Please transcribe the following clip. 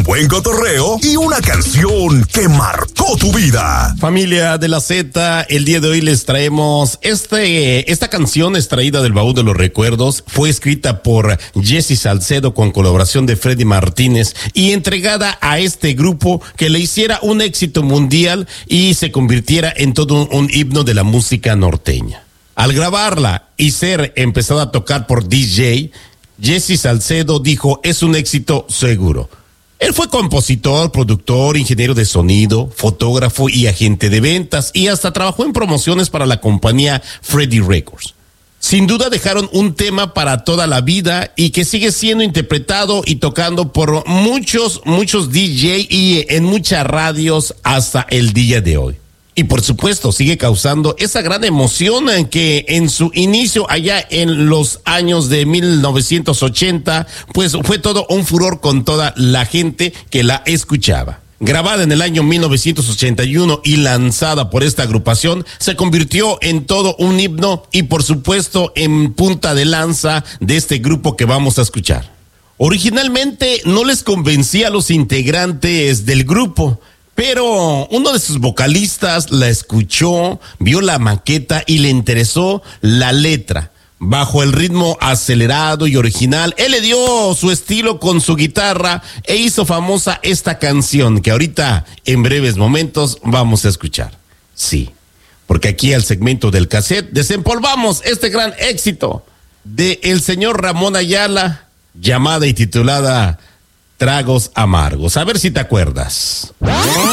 buen cotorreo y una canción que marcó tu vida. Familia de la Z, el día de hoy les traemos esta canción extraída del baúl de los recuerdos. Fue escrita por Jesse Salcedo con colaboración de Freddy Martínez y entregada a este grupo que le hiciera un éxito mundial y se convirtiera en todo un himno de la música norteña. Al grabarla y ser empezada a tocar por DJ, Jesse Salcedo dijo, es un éxito seguro. Él fue compositor, productor, ingeniero de sonido, fotógrafo y agente de ventas y hasta trabajó en promociones para la compañía Freddy Records. Sin duda dejaron un tema para toda la vida y que sigue siendo interpretado y tocando por muchos DJ y en muchas radios hasta el día de hoy. Y por supuesto sigue causando esa gran emoción en que en su inicio allá en los años de 1980, pues fue todo un furor con toda la gente que la escuchaba. Grabada en el año 1981 y lanzada por esta agrupación, se convirtió en todo un himno y por supuesto en punta de lanza de este grupo que vamos a escuchar. Originalmente no les convencía a los integrantes del grupo, pero uno de sus vocalistas la escuchó, vio la maqueta y le interesó la letra. Bajo el ritmo acelerado y original, él le dio su estilo con su guitarra e hizo famosa esta canción que ahorita en breves momentos vamos a escuchar. Sí, porque aquí al segmento del cassette desempolvamos este gran éxito de el señor Ramón Ayala, llamada y titulada Tragos Amargos. A ver si te acuerdas.